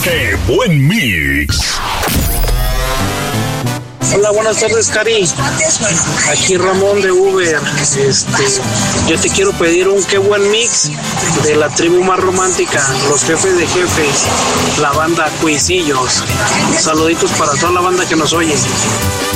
¡Qué buen mix! Hola, buenas tardes, Cari. Aquí Ramón de Uber. Yo te quiero pedir un qué buen mix de la tribu más romántica, los jefes de jefes, la banda Cuisillos. Saluditos para toda la banda que nos oye.